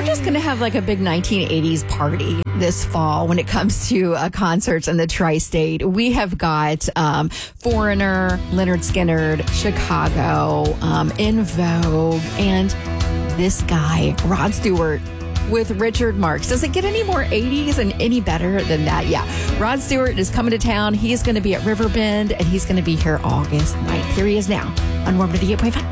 We're just going to have like a big 1980s party this fall when it comes to concerts in the tri-state. We have got Foreigner, Leonard Skinner, Chicago, In Vogue, and this guy, Rod Stewart, with Richard Marx. Does it get any more 80s and any better than that? Yeah. Rod Stewart is coming to town. He is going to be at Riverbend, and he's going to be here August 9th. Here he is now on Warm 98.5.